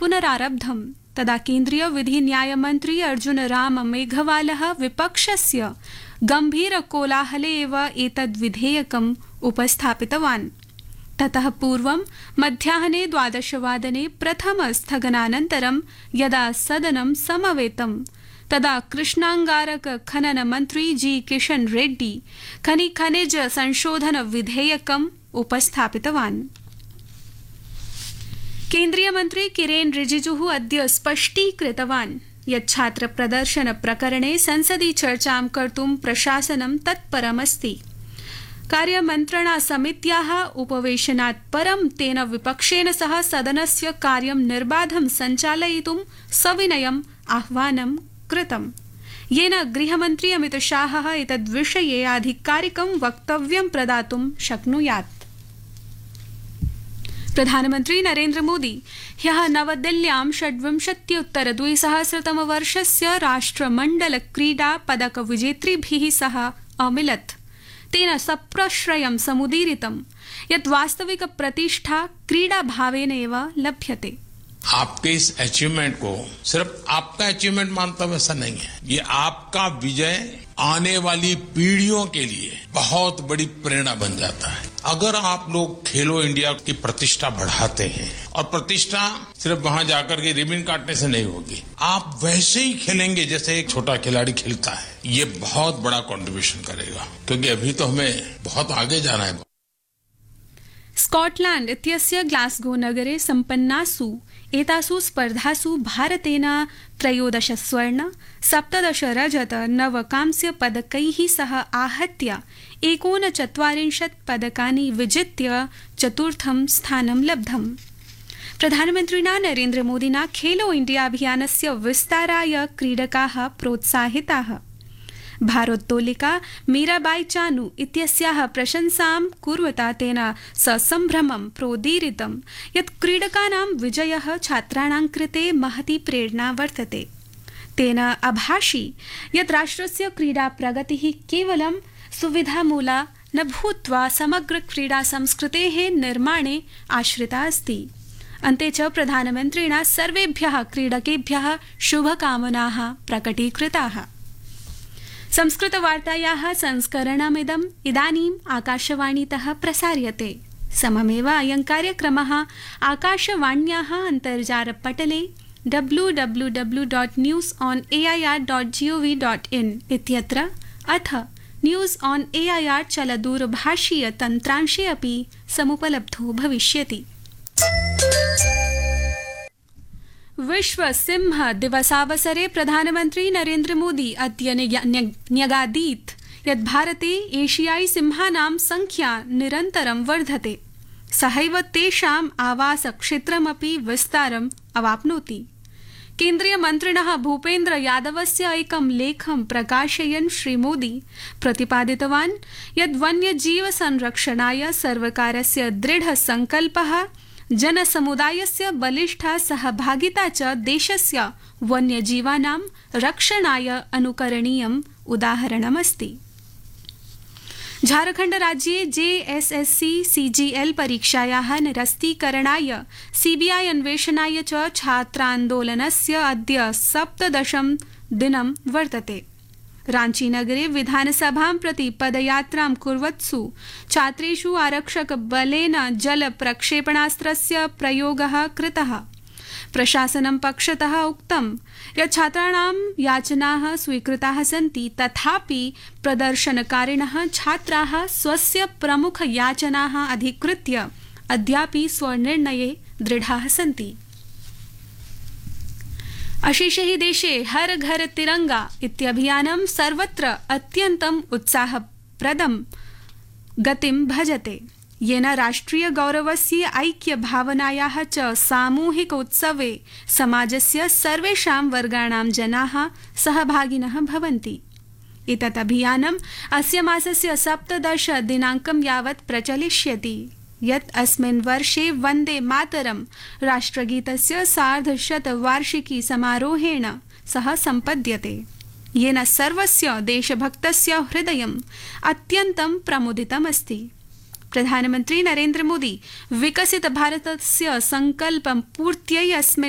पुनरारब्धम्। तदा केन्द्रीय विधि न्यायमन्त्री अर्जुन राम मेघवालः विपक्षस्य गम्भीरकोलाहले एव एतद् विधेयकम् उपस्थापितवान्। ततः पूर्वं मध्याह्ने 12 प्रथमस्थगनानन्तरं यदा सदनं समवेतम् तदा कृष्णांगारक खनन मंत्री जी किशन रेड्डी खनिज संशोधन विधेयकम् उपस्थापितवान्। केन्द्रीय मन्त्री किरेन रिजिजुः अद्य स्पष्टीकृतवान् यत् छात्र प्रदर्शन प्रकरणे संसदि चर्चां कर्तुं प्रशासनं तत्परमस्ति। कार्यमन्त्रणा समित्याः उपवेशनात् परं तेन विपक्षेन सह सदनस्य कार्यं निर्बाधं सञ्चालयितुं सविनयम् आह्वानं कृतम्, येन गृहमन्त्री अमितशाहः एतद्विषये आधिकारिकं वक्तव्यं प्रदातुं शक्नुयात्। प्रधानमन्त्री नरेन्द्र मोदी ह्यः नवदिल्ल्यां 26-उत्तर-2000 राष्ट्रमण्डल क्रीडा पदक विजेतृभिः सह अमिलत्। तेन सप्रश्रयं समुदीरितं यत् वास्तविक प्रतिष्ठा क्रीडाभावेन एव लभ्यते। आपके इस अचीवमेंट को सिर्फ आपका अचीवमेंट मानता हूं ऐसा नहीं है, ये आपका विजय आने वाली पीढ़ियों के लिए बहुत बड़ी प्रेरणा बन जाता है। अगर आप लोग खेलो इंडिया की प्रतिष्ठा बढ़ाते हैं, और प्रतिष्ठा सिर्फ वहां जाकर के रिबन काटने से नहीं होगी, आप वैसे ही खेलेंगे जैसे एक छोटा खिलाड़ी खेलता है, ये बहुत बड़ा कंट्रीब्यूशन करेगा, क्योंकि अभी तो हमें बहुत आगे जाना है। स्कॉटलैंड इत्यस्य ग्लासगो नगरे सम्पन्नासु एतासु स्पर्धासु भारतेन 13 स्वर्ण 17 रजत 9 कांस्य पदकैः सह आहत्य 39 पदकानि विजित्य चतुर्थं स्थानं लब्धम्। प्रधानमन्त्रिणा नरेन्द्र मोदिना खेलो इंडिया अभियानस्य विस्ताराय क्रीडकाः प्रोत्साहिताः। भारोत्तोलिका मीराबाई चानू इत्यस्याः प्रशंसां कुर्वता तेन ससम्भ्रमं प्रोदीरितं यत् क्रीडकानां विजयः छात्राणां कृते महती प्रेरणा वर्तते। तेन अभाषि यत् राष्ट्रस्य क्रीडा प्रगतिः केवलं सुविधामूला न भूत्वा समग्र क्रीडा संस्कृतेः निर्माणे आश्रिता अस्ति। अन्ते च प्रधानमन्त्रिणा सर्वेभ्यः क्रीडकेभ्यः शुभकामनाः प्रकटीकृताः। संस्कृतवार्तायाः संस्करणमिदम् इदानीम् आकाशवाणीतः प्रसार्यते। सममेव अयं कार्यक्रमः आकाशवाण्याः अन्तर्जालपटले www.newsonair.gov.in इत्यत्र अथ न्यूज़ ऑन एआईआर चलदूरभाषीय तन्त्रांशे अपि समुपलब्धो भविष्यति। विश्व सिंह दिवसावसरे प्रधानमन्त्री नरेन्द्र मोदी अद्य न्यगादीत् यत् भारते एशियाई सिंहानां संख्या निरन्तरं वर्धते, सहैव तेषाम् आवासक्षेत्रमपि विस्तारम् अवाप्नोति। केन्द्रीयमन्त्रिणः भूपेन्द्र यादवस्य एकं लेखं प्रकाशयन् श्रीमोदी प्रतिपादितवान् यत् वन्यजीव संरक्षणाय सर्वकारस्य दृढसङ्कल्पः, जनसमुदायस्य बलिष्ठा सहभागिता च देशस्य वन्यजीवानां रक्षणाय अनुकरणीयम् उदाहरणमस्ति। झारखण्ड राज्ये JSSC CGL परीक्षायाः निरस्तीकरणाय CBI अन्वेषणाय च छात्रान्दोलनस्य अद्य 17 दिनं वर्तते। रांचीनगरे विधानसभां प्रति पदयात्रां कुर्वत्सु छात्रेषु आरक्षकबलेन जलप्रक्षेपणास्त्रस्य प्रयोगः कृतः। प्रशासनं पक्षतः उक्तं यत् छात्राणां याचनाः स्वीकृताः सन्ति, तथापि प्रदर्शनकारिणः छात्राः स्वस्य प्रमुखयाचनाः अधिकृत्य अद्यापि स्वनिर्णये दृढाः सन्ति। अशेषे हि देशे हर घर तिरंगा इत्यभियानं सर्वत्र अत्यन्तम् उत्साहप्रदं गतिं भजते, येन राष्ट्रिय गौरवस्य ऐक्य भावनायाः च सामूहिक उत्सवे समाजस्य सर्वेषां वर्गाणां जनाः सहभागिनः भवन्ति। एतत् अभियानम् अस्य मासस्य 17 दिनाङ्कं यावत् प्रचलिष्यति, यत् अस्मिन् वर्षे वन्दे मातरं राष्ट्रगीतस्य 150 वार्षिकी समारोहेण सह सम्पद्यते, येन सर्वस्य देशभक्तस्य हृदयम् अत्यन्तं प्रमुदितमस्ति। प्रधानमन्त्री नरेन्द्र मोदी विकसित भारतस्य संकल्पं पूर्त्यै अस्मिन्